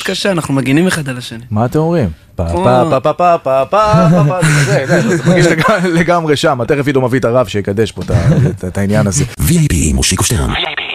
קשה, אנחנו מגינים אחד על השני. מה אתם אומרים? זה מרגיש לגמרי שם, תכף עידו מביא את הרב שיקדש פה את העניין הזה. VIP עם מושיקו שטרן.